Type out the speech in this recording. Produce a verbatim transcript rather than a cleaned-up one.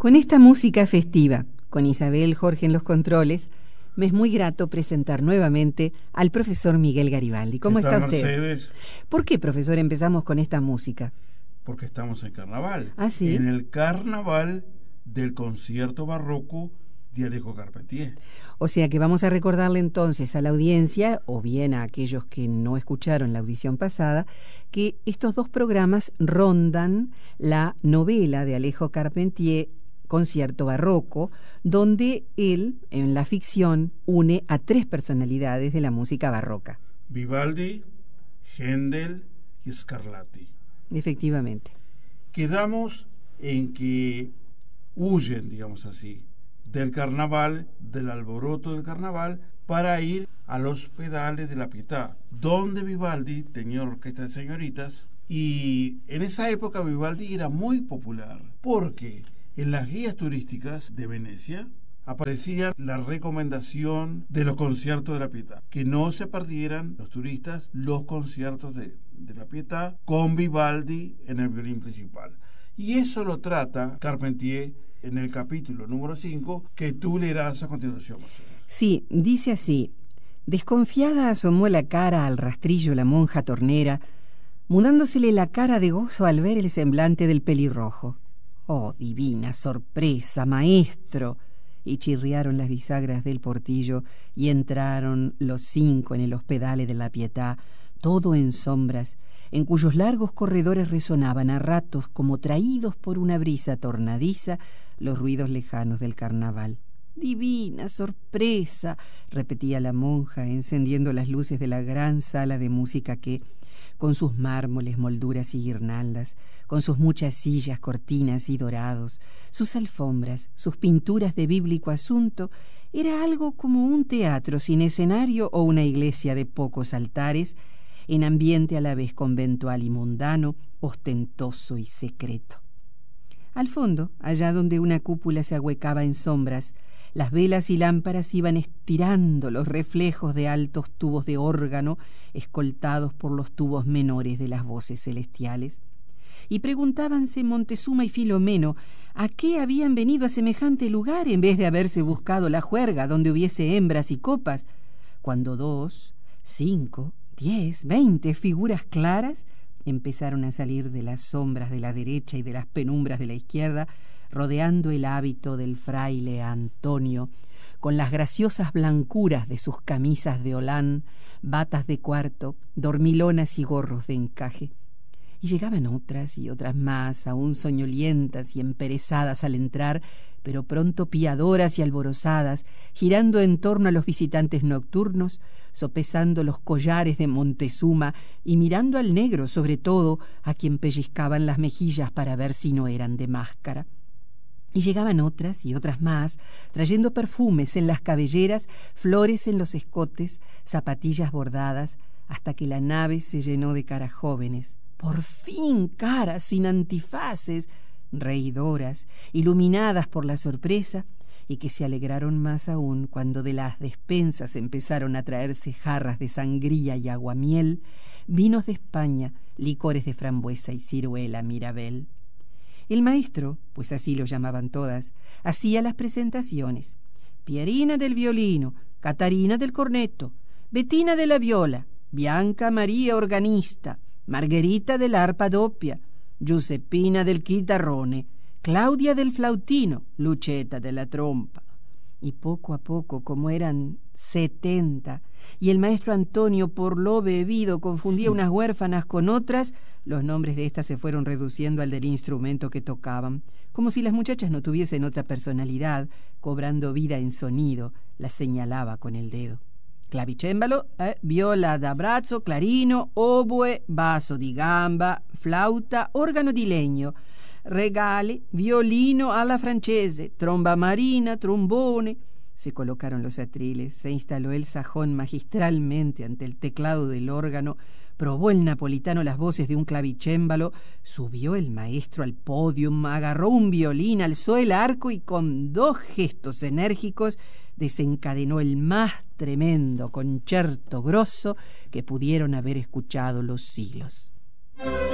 Con esta música festiva, con Isabel Jorge en los controles, me es muy grato presentar nuevamente al profesor Miguel Garibaldi. ¿Cómo está usted? Mercedes? ¿Por qué, profesor, empezamos con esta música? Porque estamos en carnaval. ¿Ah, sí? En el carnaval del concierto barroco de Alejo Carpentier. O sea que vamos a recordarle entonces a la audiencia, o bien a aquellos que no escucharon la audición pasada, que estos dos programas rondan la novela de Alejo Carpentier, Concierto Barroco, donde él, en la ficción, une a tres personalidades de la música barroca. Vivaldi, Händel y Scarlatti. Efectivamente. Quedamos en que huyen, digamos así, del carnaval, del alboroto del carnaval, para ir a los pedales de la Pietà, donde Vivaldi tenía orquesta de señoritas, y en esa época Vivaldi era muy popular, porque en las guías turísticas de Venecia aparecía la recomendación de los conciertos de la Pietà, que no se perdieran los turistas los conciertos de, de la Pietà con Vivaldi en el violín principal. Y eso lo trata Carpentier en el capítulo número cinco, que tú leerás a continuación, Marcelo. Sí, dice así: desconfiada asomó la cara al rastrillo la monja tornera, mudándosele la cara de gozo al ver el semblante del pelirrojo. ¡Oh, divina sorpresa, maestro! Y chirriaron las bisagras del portillo y entraron los cinco en el hospedale de la Pietà, todo en sombras, en cuyos largos corredores resonaban a ratos, como traídos por una brisa tornadiza, los ruidos lejanos del carnaval. ¡Divina sorpresa!, repetía la monja, encendiendo las luces de la gran sala de música que, con sus mármoles, molduras y guirnaldas, con sus muchas sillas, cortinas y dorados, sus alfombras, sus pinturas de bíblico asunto, era algo como un teatro sin escenario o una iglesia de pocos altares, en ambiente a la vez conventual y mundano, ostentoso y secreto. Al fondo, allá donde una cúpula se ahuecaba en sombras, las velas y lámparas iban estirando los reflejos de altos tubos de órgano, escoltados por los tubos menores de las voces celestiales. Y preguntábanse Montezuma y Filomeno a qué habían venido a semejante lugar en vez de haberse buscado la juerga donde hubiese hembras y copas, cuando dos, cinco, diez, veinte figuras claras empezaron a salir de las sombras de la derecha y de las penumbras de la izquierda, rodeando el hábito del fraile Antonio, con las graciosas blancuras de sus camisas de holán, batas de cuarto, dormilonas y gorros de encaje. Y llegaban otras y otras más, aún soñolientas y emperezadas al entrar, pero pronto piadoras y alborozadas, girando en torno a los visitantes nocturnos, sopesando los collares de Montezuma y mirando al negro, sobre todo, a quien pellizcaban las mejillas para ver si no eran de máscara. Y llegaban otras y otras más, trayendo perfumes en las cabelleras, flores en los escotes, zapatillas bordadas, hasta que la nave se llenó de caras jóvenes. Por fin caras sin antifaces, reidoras, iluminadas por la sorpresa, y que se alegraron más aún cuando de las despensas empezaron a traerse jarras de sangría y aguamiel, vinos de España, licores de frambuesa y ciruela Mirabel. El maestro, pues así lo llamaban todas, hacía las presentaciones: Pierina del violino, Catarina del corneto, Bettina de la viola, Bianca María organista, Margherita del arpa doppia, Giuseppina del chitarrone, Claudia del flautino, Lucheta de la trompa. Y poco a poco, como eran setenta, y el maestro Antonio, por lo bebido, confundía unas huérfanas con otras, los nombres de estas se fueron reduciendo al del instrumento que tocaban, como si las muchachas no tuviesen otra personalidad, cobrando vida en sonido, las señalaba con el dedo. Clavicembalo, eh, viola da braccio, clarino, oboe, basso di gamba, flauta, organo di legno, regale, violino alla francese, tromba marina, trombone. Se colocaron los atriles, se instaló el sajón magistralmente ante el teclado del órgano, probó el napolitano las voces de un clavicémbalo, subió el maestro al podium, agarró un violín, alzó el arco y con dos gestos enérgicos desencadenó el más tremendo concerto grosso que pudieron haber escuchado los siglos.